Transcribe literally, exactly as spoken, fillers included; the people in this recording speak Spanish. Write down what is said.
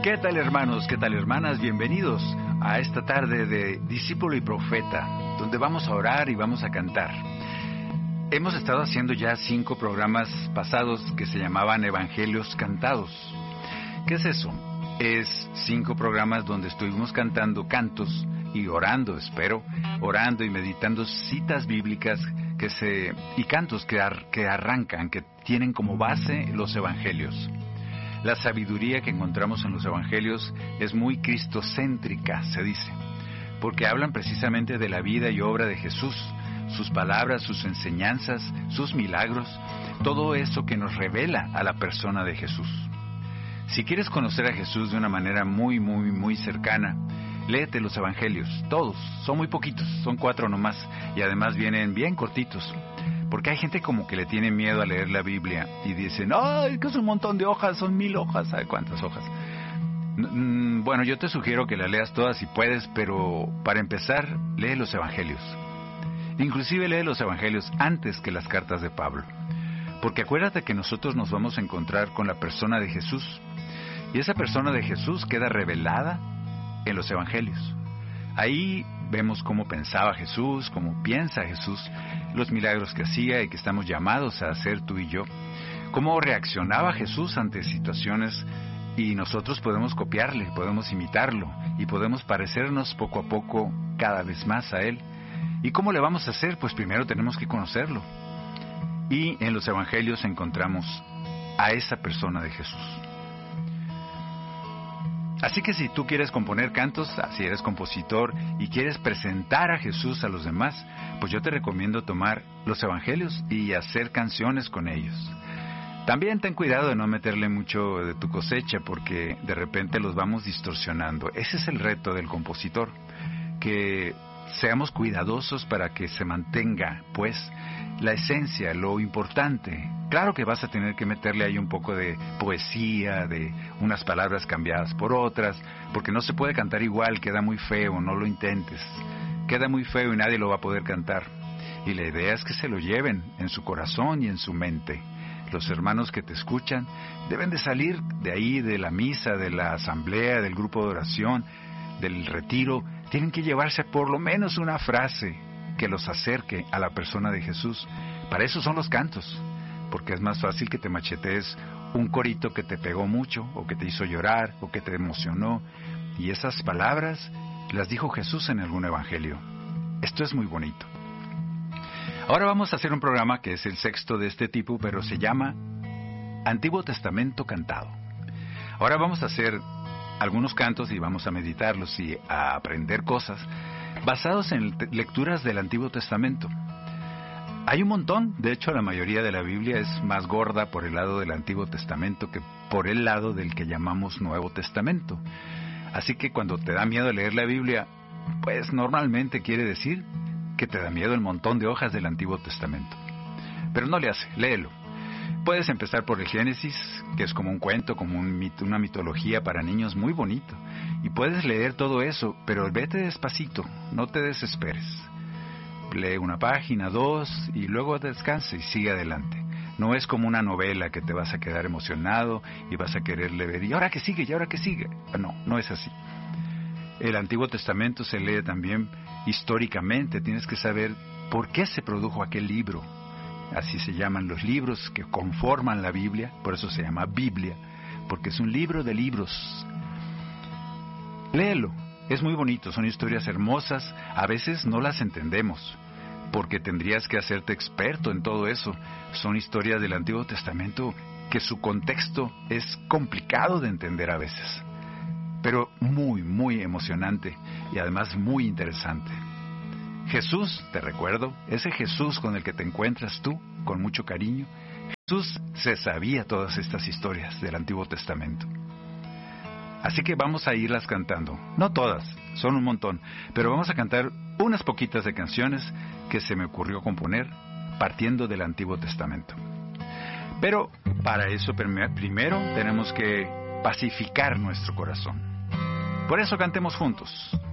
¿Qué tal, hermanos? ¿Qué tal, hermanas? Bienvenidos a esta tarde de Discípulo y Profeta, donde vamos a orar y vamos a cantar. Hemos estado haciendo ya cinco programas pasados que se llamaban Evangelios Cantados. ¿Qué es eso? Es cinco programas donde estuvimos cantando cantos y orando, espero, orando y meditando citas bíblicas que se y cantos que, ar, que arrancan, que tienen como base los evangelios. La sabiduría que encontramos en los evangelios es muy cristocéntrica, se dice, porque hablan precisamente de la vida y obra de Jesús, sus palabras, sus enseñanzas, sus milagros, todo eso que nos revela a la persona de Jesús. Si quieres conocer a Jesús de una manera muy, muy, muy cercana, léete los evangelios, todos, son muy poquitos, son cuatro nomás, y además vienen bien cortitos. Porque hay gente como que le tiene miedo a leer la Biblia y dicen, ¡ay, que es un montón de hojas, son mil hojas! ¿Sabe cuántas hojas? Bueno, yo te sugiero que las leas todas si puedes, pero para empezar, lee los evangelios. Inclusive lee los evangelios antes que las cartas de Pablo. Porque acuérdate que nosotros nos vamos a encontrar con la persona de Jesús. Y esa persona de Jesús queda revelada en los evangelios. Ahí vemos cómo pensaba Jesús, cómo piensa Jesús, los milagros que hacía y que estamos llamados a hacer tú y yo, cómo reaccionaba Jesús ante situaciones, y nosotros podemos copiarle, podemos imitarlo y podemos parecernos poco a poco cada vez más a Él. ¿Y cómo le vamos a hacer? Pues primero tenemos que conocerlo. Y en los evangelios encontramos a esa persona de Jesús. Así que si tú quieres componer cantos, si eres compositor y quieres presentar a Jesús a los demás, pues yo te recomiendo tomar los evangelios y hacer canciones con ellos. También ten cuidado de no meterle mucho de tu cosecha, porque de repente los vamos distorsionando. Ese es el reto del compositor, que seamos cuidadosos para que se mantenga, pues, la esencia, lo importante. Claro que vas a tener que meterle ahí un poco de poesía, de unas palabras cambiadas por otras, porque no se puede cantar igual, queda muy feo, no lo intentes. Queda muy feo y nadie lo va a poder cantar. Y la idea es que se lo lleven en su corazón y en su mente. Los hermanos que te escuchan deben de salir de ahí, de la misa, de la asamblea, del grupo de oración, del retiro. Tienen que llevarse por lo menos una frase que los acerque a la persona de Jesús. Para eso son los cantos, porque es más fácil que te machetees un corito que te pegó mucho, o que te hizo llorar, o que te emocionó, y esas palabras las dijo Jesús en algún evangelio. Esto es muy bonito. Ahora vamos a hacer un programa que es el sexto de este tipo, pero se llama Antiguo Testamento Cantado. Ahora vamos a hacer algunos cantos y vamos a meditarlos y a aprender cosas basados en lecturas del Antiguo Testamento. Hay un montón, de hecho la mayoría de la Biblia es más gorda por el lado del Antiguo Testamento que por el lado del que llamamos Nuevo Testamento. Así que cuando te da miedo leer la Biblia, pues normalmente quiere decir que te da miedo el montón de hojas del Antiguo Testamento. Pero no le hace, léelo. Puedes empezar por el Génesis, que es como un cuento, como un mito, una mitología para niños muy bonito. Y puedes leer todo eso, pero vete despacito, no te desesperes. Lee una página, dos, y luego descansa y sigue adelante. No es como una novela que te vas a quedar emocionado y vas a querer leer. ¿Y ahora qué sigue? ¿Y ahora qué sigue? No, no es así. El Antiguo Testamento se lee también históricamente. Tienes que saber por qué se produjo aquel libro. Así se llaman los libros que conforman la Biblia, por eso se llama Biblia, porque es un libro de libros. Léelo, es muy bonito, son historias hermosas, a veces no las entendemos, porque tendrías que hacerte experto en todo eso. Son historias del Antiguo Testamento que su contexto es complicado de entender a veces, pero muy, muy emocionante y además muy interesante. Jesús, te recuerdo, ese Jesús con el que te encuentras tú, con mucho cariño, Jesús se sabía todas estas historias del Antiguo Testamento. Así que vamos a irlas cantando. No todas, son un montón, pero vamos a cantar unas poquitas de canciones que se me ocurrió componer partiendo del Antiguo Testamento. Pero para eso primero tenemos que pacificar nuestro corazón. Por eso cantemos juntos.